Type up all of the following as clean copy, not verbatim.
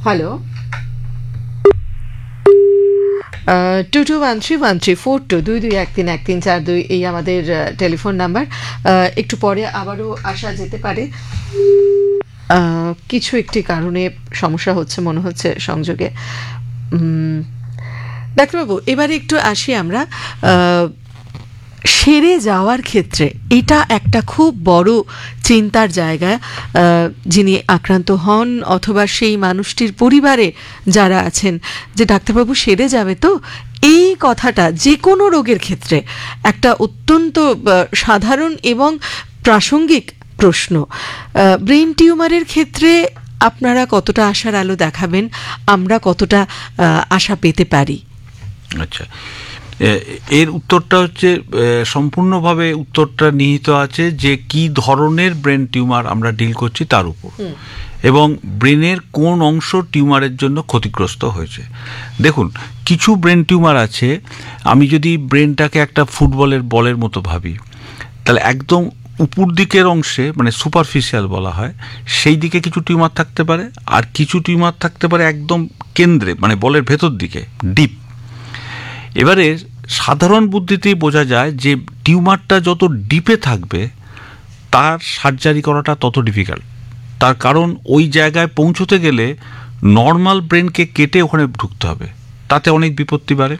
Hello, 22131342 22131342 এই আমাদের telephone number. একটু পরে আবারও আসা যেতে পারে, কিছু একটি কারণে সমস্যা হচ্ছে মনে হচ্ছে সংযোগে। ডাক্তারবাবু, এবারে একটু আসি আমরা সেরে যাওয়ার ক্ষেত্রে। এটা একটা খুব বড় চিন্তার জায়গা। যিনি আক্রান্ত হন অথবা সেই মানুষটির পরিবারে যারা আছেন, যে ডাক্তারবাবু সেরে যাবে তো, এই কথাটা যে কোনো রোগের ক্ষেত্রে একটা অত্যন্ত সাধারণ এবং প্রাসঙ্গিক প্রশ্ন। ব্রেন টিউমারের ক্ষেত্রে আপনারা কতটা আশার আলো দেখাবেন, আমরা কতটা আশা পেতে পারি? আচ্ছা, এর উত্তরটা হচ্ছে সম্পূর্ণভাবে উত্তরটা নিহিত আছে যে কি ধরনের ব্রেন টিউমার আমরা ডিল করছি তার উপর, এবং ব্রেনের কোন অংশ টিউমারের জন্য ক্ষতিগ্রস্ত হয়েছে। দেখুন, কিছু ব্রেন টিউমার আছে, আমি যদি ব্রেনটাকে একটা ফুটবলের বলের মতো ভাবি, তাহলে একদম উপর দিকের অংশে, মানে সুপারফিশিয়াল বলা হয়, সেই দিকে কিছু টিউমার থাকতে পারে, আর কিছু টিউমার থাকতে পারে একদম কেন্দ্রে, মানে বলের ভেতর দিকে, ডিপ। এবারে সাধারণ বুদ্ধিতেই বোঝা যায় যে টিউমারটা যত ডিপে থাকবে তার সার্জারি করাটা তত ডিফিকাল্ট। তার কারণ ওই জায়গায় পৌঁছতে গেলে নর্মাল ব্রেনকে কেটে ওখানে ঢুকতে হবে, তাতে অনেক বিপত্তি বাড়ে।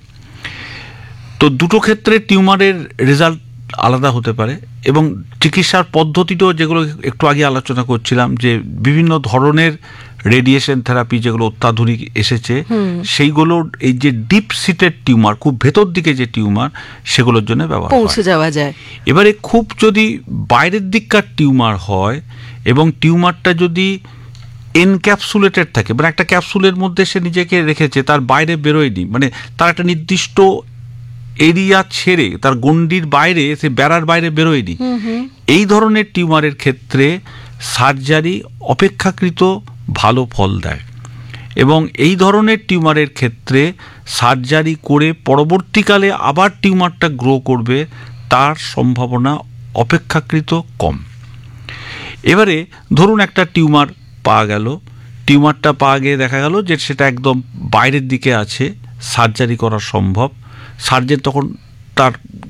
তো দুটো ক্ষেত্রে টিউমারের রেজাল্ট আলাদা হতে পারে, এবং চিকিৎসার পদ্ধতিটাও, যেগুলো একটু আগে আলোচনা করছিলাম, যে বিভিন্ন ধরনের রেডিয়েশন থেরাপি যেগুলো অত্যাধুনিক এসেছে, সেইগুলোর এই যে ডিপ সিটেড টিউমার, খুব ভেতর দিকে যে টিউমার, সেগুলোর জন্য ব্যবহার পৌঁছে যাওয়া যায়। এবারে খুব যদি বাইরের দিককার টিউমার হয় এবং টিউমারটা যদি এনক্যাপসুলেটেড থাকে, মানে একটা ক্যাপসুলের মধ্যে সে নিজেকে রেখেছে, তার বাইরে বেরোয়নি, মানে তার একটা নির্দিষ্ট এরিয়া ছেড়ে, তার গণ্ডির বাইরে, সে বেড়ার বাইরে বেরোয়নি, এই ধরনের টিউমারের ক্ষেত্রে সার্জারি অপেক্ষাকৃত ভালো ফল দেয়। এবং এই ধরনের টিউমারের ক্ষেত্রে সার্জারি করে পরবর্তীকালে আবার টিউমারটা গ্রো করবে তার সম্ভাবনা অপেক্ষাকৃত কম। এবারে ধরুন একটা টিউমার পাওয়া গেল, টিউমারটা পাওয়া গিয়ে দেখা গেল যে সেটা একদম বাইরের দিকে আছে, সার্জারি করা সম্ভব। সার্জন তখন তার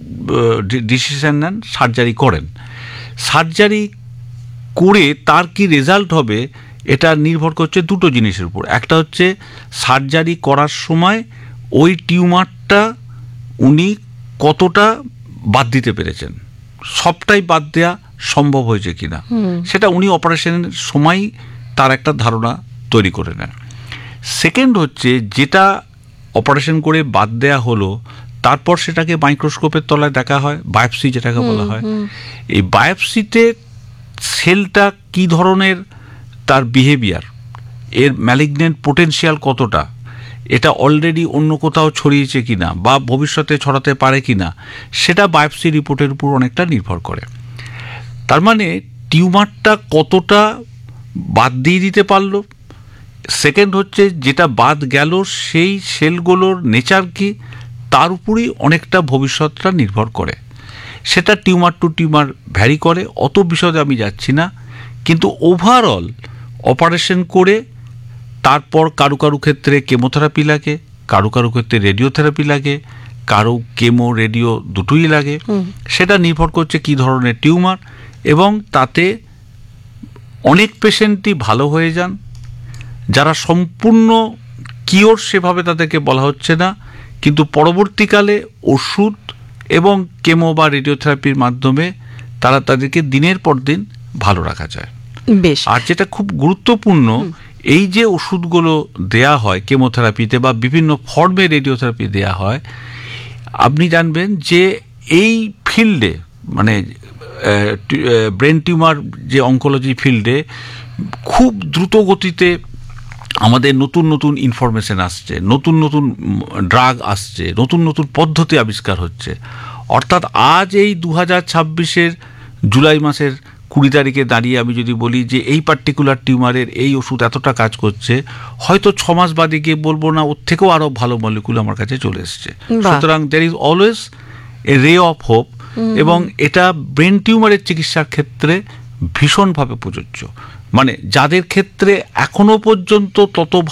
ডিসিশন নেন, সার্জারি করেন। সার্জারি করে তার কি রেজাল্ট হবে এটা নির্ভর করছে দুটো জিনিসের উপর। একটা হচ্ছে সার্জারি করার সময় ওই টিউমারটা উনি কতটা বাদ দিতে পেরেছেন, সবটাই বাদ দেওয়া সম্ভব হয়েছে কিনা, সেটা উনি অপারেশনের সময় তার একটা ধারণা তৈরি করে নেন। সেকেন্ড হচ্ছে, যেটা অপারেশন করে বাদ দেয়া হলো, তারপর সেটাকে মাইক্রোস্কোপের তলায় দেখা হয়, বায়োপসি যেটাকে বলা হয়। এই বায়োপসিতে সেলটা কি ধরনের, তার বিহেভিয়ার, এর ম্যালিগনেন্ট পোটেনশিয়াল কতটা, এটা অলরেডি অন্য কোথাও ছড়িয়েছে কিনা বা ভবিষ্যতে ছড়াতে পারে কিনা, সেটা বায়োপসি রিপোর্টের উপর অনেকটা নির্ভর করে। তার মানে টিউমারটা কতটা বাদ দিয়ে দিতে পারলো। সেকেন্ড হচ্ছে, যেটা বাদ গেল সেই সেলগুলোর নেচার কি, তার উপরই অনেকটা ভবিষ্যৎটা নির্ভর করে। সেটা টিউমার টু টিউমার ভ্যারি করে, অত বিশদে আমি যাচ্ছি না। কিন্তু ওভারঅল অপারেশন করে তারপর কারো কারো ক্ষেত্রে কেমোথেরাপি লাগে, কারো কারো ক্ষেত্রে রেডিওথেরাপি লাগে, কারো কেমো রেডিও দুটোই লাগে। সেটা নির্ভর করছে কি ধরনের টিউমার, এবং তাতে অনেক পেশেন্টই ভালো হয়ে যান। যারা সম্পূর্ণ কিওর সেভাবে তাদেরকে বলা হচ্ছে না, কিন্তু পরবর্তীকালে ওষুধ এবং কেমো বা রেডিওথেরাপির মাধ্যমে তারা তাদেরকে দিনের পর দিন ভালো রাখা যায়। আর যেটা খুব গুরুত্বপূর্ণ, এই যে ওষুধগুলো দেয়া হয় কেমোথেরাপিতে বা বিভিন্ন ফর্মে রেডিওথেরাপি দেয়া হয়, আপনি জানবেন যে এই ফিল্ডে, মানে ব্রেন টিউমার যে অঙ্কোলজি ফিল্ডে, খুব দ্রুত গতিতে আমাদের নতুন নতুন ইনফরমেশন আসছে, নতুন নতুন ড্রাগ আসছে, নতুন নতুন পদ্ধতি আবিষ্কার হচ্ছে। অর্থাৎ আজ এই 2026-এর জুলাই মাসের 20 তারিখে দাঁড়িয়ে আমি যদি বলি যে এই পার্টিকুলার টিউমারের এই ওষুধ এতটা কাজ করছে, হয়তো 6 মাস বাদে গিয়ে বলবো না ওর থেকেও আরও ভালো মলিকুল আমার কাছে চলে এসছে। সুতরাং there is always a ray of hope, এবং এটা ব্রেন টিউমারের চিকিৎসার ক্ষেত্রে ভীষণভাবে প্রযোজ্য। মানে যাদের ক্ষেত্রে এখনো পর্যন্ত তত